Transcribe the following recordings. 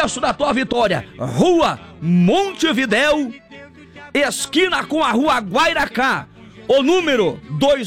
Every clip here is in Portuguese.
endereço da tua Vitória: Rua Montevidéu, esquina com a Rua Guairacá, o número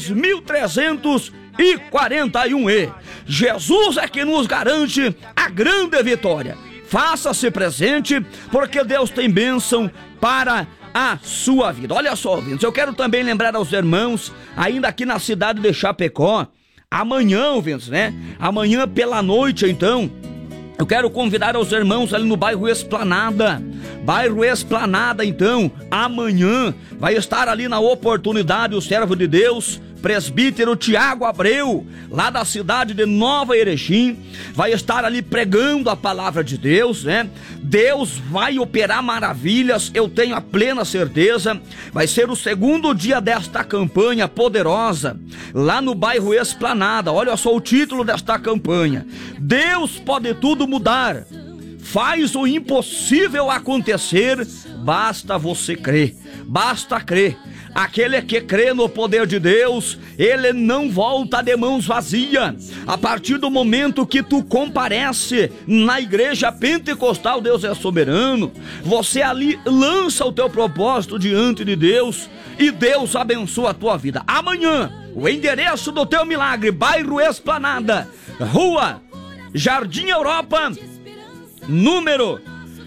2341E. Jesus é que nos garante a grande vitória. Faça-se presente, porque Deus tem bênção para a sua vida. Olha só, ouvintes, eu quero também lembrar aos irmãos, ainda aqui na cidade de Chapecó, amanhã, ouvintes, né? Amanhã pela noite, então, eu quero convidar os irmãos ali no bairro Esplanada. Bairro Esplanada, então, amanhã vai estar ali na oportunidade o servo de Deus, presbítero Tiago Abreu, lá da cidade de Nova Erechim, vai estar ali pregando a palavra de Deus, né? Deus vai operar maravilhas, eu tenho a plena certeza. Vai ser o segundo dia desta campanha poderosa, lá no bairro Esplanada. Olha só o título desta campanha: Deus pode tudo mudar, faz o impossível acontecer, basta você crer, basta crer. Aquele que crê no poder de Deus, ele não volta de mãos vazias. A partir do momento que tu comparece na igreja pentecostal Deus é Soberano, você ali lança o teu propósito diante de Deus e Deus abençoa a tua vida. Amanhã, o endereço do teu milagre: bairro Esplanada, Rua Jardim Europa, número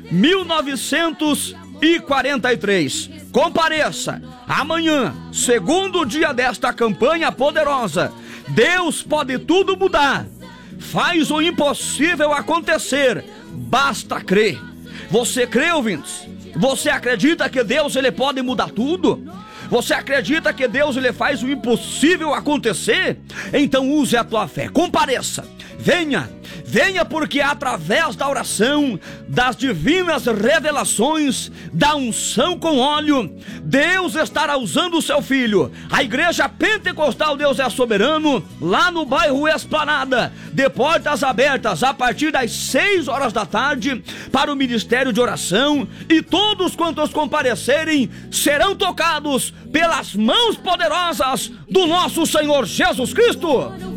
1943. Compareça amanhã, segundo dia desta campanha poderosa. Deus pode tudo mudar, faz o impossível acontecer, basta crer. Você crê, ouvintes? Você acredita que Deus ele pode mudar tudo? Você acredita que Deus ele faz o impossível acontecer? Então use a tua fé, compareça, venha, porque através da oração, das divinas revelações, da unção com óleo, Deus estará usando o seu filho, a igreja pentecostal Deus é Soberano, lá no bairro Esplanada, de portas abertas a partir das 6 horas da tarde, para o ministério de oração, e todos quantos comparecerem serão tocados pelas mãos poderosas do nosso Senhor Jesus Cristo.